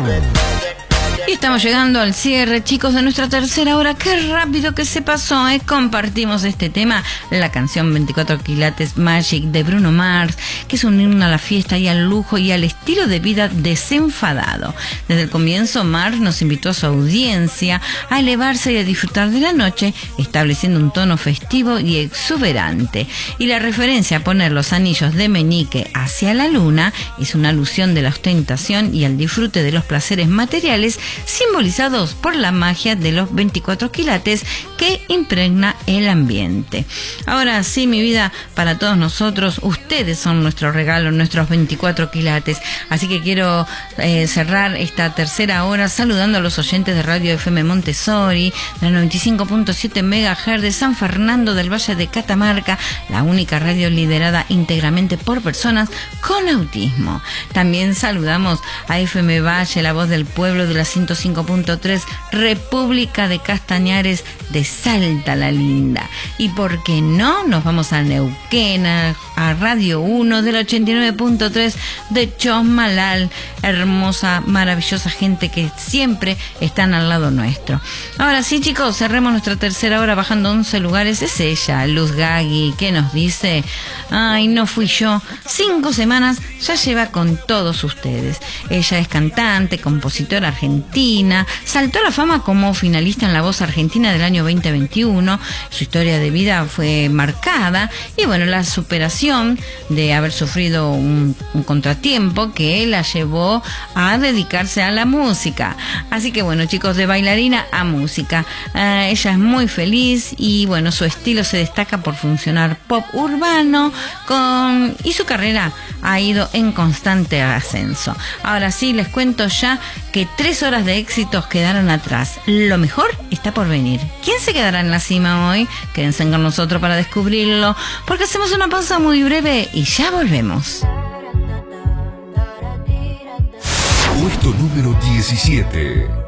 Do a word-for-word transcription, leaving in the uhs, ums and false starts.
Y estamos llegando al cierre, chicos, de nuestra tercera hora. Qué rápido que se pasó, ¿eh? Compartimos este tema, la canción veinticuatro quilates Magic de Bruno Mars, que es un himno a la fiesta y al lujo y al estilo de vida desenfadado. Desde el comienzo, Mars nos invitó a su audiencia a elevarse y a disfrutar de la noche, estableciendo un tono festivo y exuberante. Y la referencia a poner los anillos de meñique hacia la luna es una alusión de la ostentación y al disfrute de los placeres materiales, simbolizados por la magia de los veinticuatro quilates que impregna el ambiente. Ahora sí, mi vida, para todos nosotros, ustedes son nuestro regalo, nuestros veinticuatro quilates. Así que quiero eh, cerrar esta tercera hora saludando a los oyentes de Radio F M Montessori, de la noventa y cinco punto siete megahertz de San Fernando del Valle de Catamarca, la única radio liderada íntegramente por personas con autismo. También saludamos a F M Valle, la voz del pueblo, de la ciento cinco punto tres, República de Castañares de Salta la Linda. Y por qué no, nos vamos a Neuquén, a, a Radio uno del ochenta y nueve punto tres de Chosmalal, hermosa, maravillosa gente que siempre están al lado nuestro. Ahora sí, chicos, cerremos nuestra tercera hora bajando once lugares. Es ella, Luz Gagui, que nos dice: ay, no fui yo, cinco semanas ya lleva con todos ustedes. Ella es cantante, compositora argentina, saltó a la fama como finalista en La Voz Argentina del año veinte veintiuno. Su historia de vida fue marcada y bueno, la superación de haber sufrido un, un contratiempo que la llevó a dedicarse a la música. Así que bueno, chicos, de bailarina a música. Uh, ella es muy feliz y bueno, su estilo se destaca por funcionar pop urbano con y su carrera ha ido en constante ascenso. Ahora sí, les cuento ya que tres horas de éxitos quedaron atrás. Lo mejor está por venir. ¿Quién se quedará en la cima hoy? Quédense con nosotros para descubrirlo, porque hacemos una pausa muy breve y ya volvemos. Puesto número diecisiete.